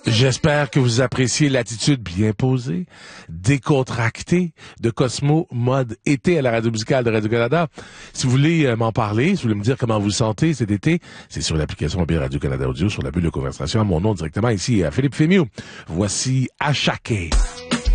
J'espère que vous appréciez l'attitude bien posée, décontractée de Cosmo mode été à la radio musicale de Radio-Canada. Si vous voulez m'en parler, si vous voulez me dire comment vous vous sentez cet été, c'est sur l'application mobile Radio-Canada Audio, sur la bulle de conversation, à mon nom directement ici, à Philippe Fémieux. Voici Achaké.